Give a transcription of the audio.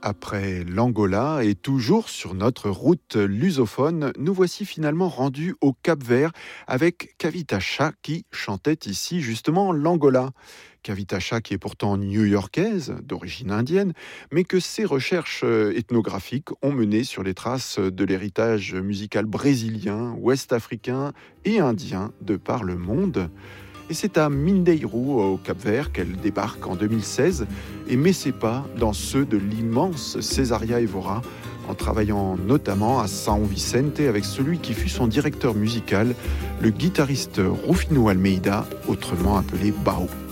Après l'Angola et toujours sur notre route lusophone, nous voici finalement rendus au Cap-Vert avec Kavita qui chantait ici justement l'Angola. Kavita qui est pourtant new-yorkaise, d'origine indienne, mais que ses recherches ethnographiques ont mené sur les traces de l'héritage musical brésilien, ouest-africain et indien de par le monde. Et c'est à Mindeiro, au Cap-Vert, qu'elle débarque en 2016 et met ses pas dans ceux de l'immense Cesaria Evora, en travaillant notamment à São Vicente avec celui qui fut son directeur musical, le guitariste Rufino Almeida, autrement appelé Bao.